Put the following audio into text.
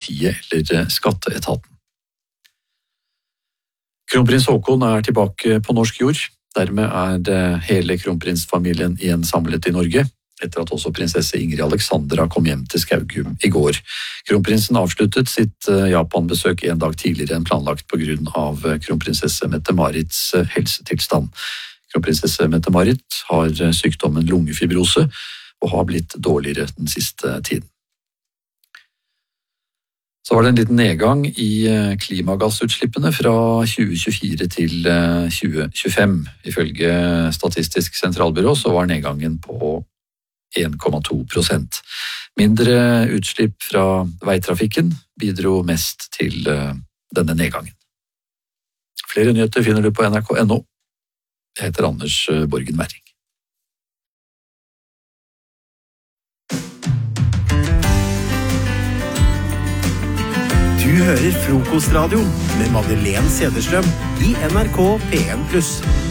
politiet eller skatteetaten. Kronprins Haakon tilbake på norsk jord. Dermed hele kronprinsfamilien igjen samlet i Norge, etter at også prinsesse Ingrid Alexandra kom hjem til Skaugum i går. Kronprinsen avsluttet sitt Japan-besøk en dag tidligere enn planlagt på grunn av kronprinsesse Mette-Marits helsetilstand. Kronprinsesse Mette-Marit har sykdommen lungefibrose og har blitt dårligere den siste tiden. Så var det en liten nedgang i klimagassutslippene fra 2024 til 2025. Ifølge Statistisk sentralbyrå så var nedgangen på 1,2%. Mindre utslipp fra veitrafikken bidro mest til denne nedgangen. Flere nyheter finner du på nrk.no. Jeg heter Anders Borgen Werring. Du hører Frokostradio med Madeleine Cederstrøm i NRK P1+.